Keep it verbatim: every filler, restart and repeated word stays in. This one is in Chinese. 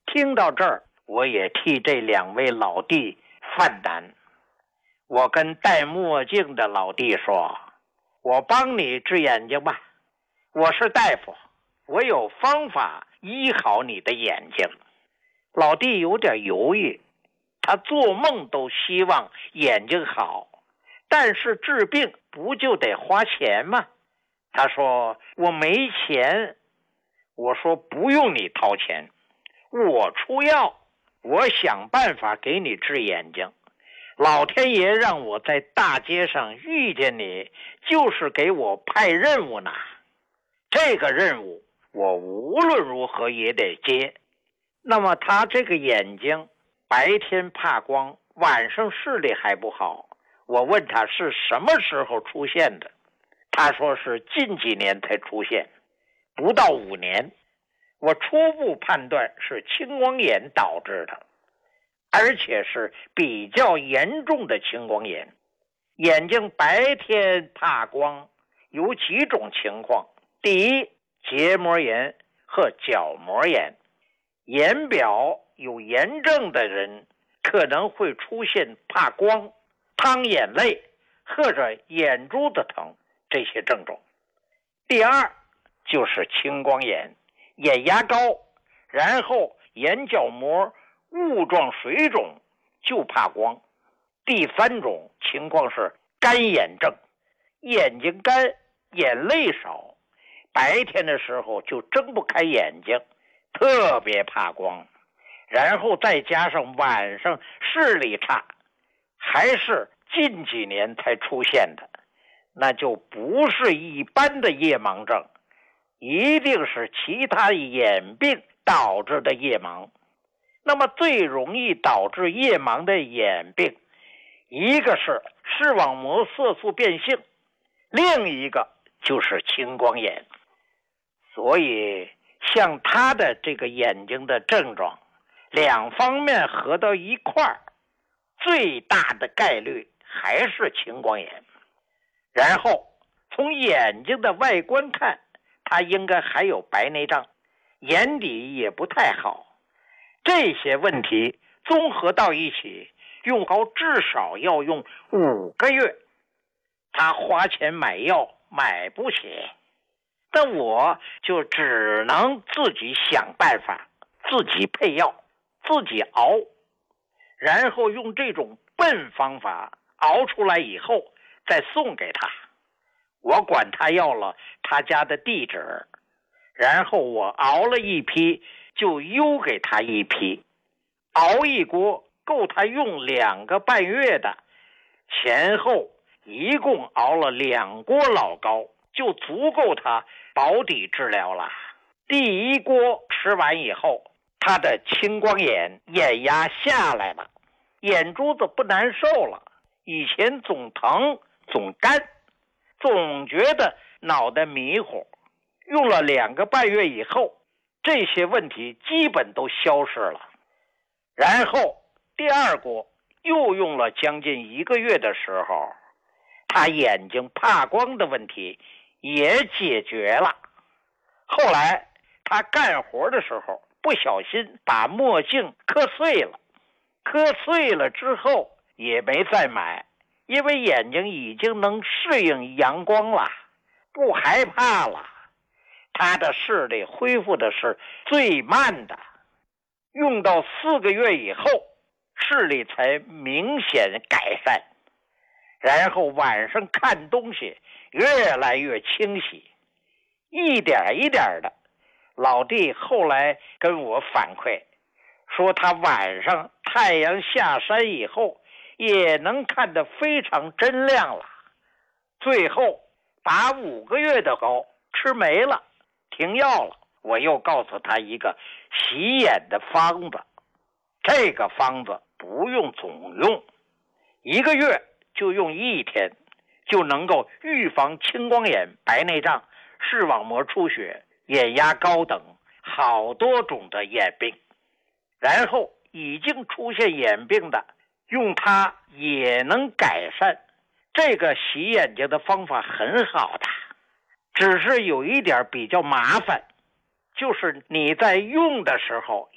听到这儿，我也替这两位老弟犯难。我跟戴墨镜的老弟说，我帮你治眼睛吧，我是大夫，我有方法医好你的眼睛。老弟有点犹豫，他做梦都希望眼睛好，但是治病不就得花钱吗？他说我没钱。我说不用你掏钱，我出药，我想办法给你治眼睛。老天爷让我在大街上遇见你，就是给我派任务呢。这个任务我无论如何也得接。那么他这个眼睛白天怕光，晚上视力还不好，我问他是什么时候出现的，他说是近几年才出现，不到五年。我初步判断是青光眼导致的，而且是比较严重的青光眼。眼睛白天怕光有几种情况，第一，结膜炎和角膜炎。眼表有炎症的人可能会出现怕光、淌眼泪或者眼珠子疼这些症状。第二就是青光眼，眼压高，然后眼角膜雾状水肿，就怕光。第三种情况是干眼症，眼睛干，眼泪少，白天的时候就睁不开眼睛，特别怕光，然后再加上晚上视力差，还是近几年才出现的，那就不是一般的夜盲症，一定是其他眼病导致的夜盲。那么最容易导致夜盲的眼病，一个是视网膜色素变性，另一个就是青光眼。所以像他的这个眼睛的症状，两方面合到一块儿，最大的概率还是青光眼。然后从眼睛的外观看，他应该还有白内障，眼底也不太好。这些问题综合到一起，用高至少要用五个月。他花钱买药买不起，但我就只能自己想办法，自己配药，自己熬，然后用这种笨方法熬出来以后再送给他。我管他要了他家的地址，然后我熬了一批就邮给他一批，熬一锅够他用两个半月的，前后一共熬了两锅老膏，就足够他保底治疗了。第一锅吃完以后，他的青光眼眼压下来了，眼珠子不难受了，以前总疼总干，总觉得脑袋迷糊。用了两个半月以后，这些问题基本都消失了。然后第二锅又用了将近一个月的时候，他眼睛怕光的问题也解决了。后来他干活的时候不小心把墨镜磕碎了，磕碎了之后也没再买，因为眼睛已经能适应阳光了，不害怕了。他的视力恢复的是最慢的，用到四个月以后，视力才明显改善，然后晚上看东西越来越清晰，一点一点的。老弟后来跟我反馈说，他晚上太阳下山以后也能看得非常真亮了。最后把五个月的膏吃没了，停药了。我又告诉他一个洗眼的方子，这个方子不用总用，一个月就用一天，就能够预防青光眼、白内障、视网膜出血、眼压高等好多种的眼病。然后已经出现眼病的，用它也能改善。这个洗眼睛的方法很好的，只是有一点比较麻烦，就是你在用的时候